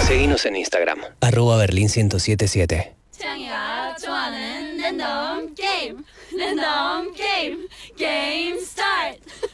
Seguinos en Instagram, @berlin1077. 창이가 좋아하는 랜덤 게임. 랜덤 게임. 게임 스타트.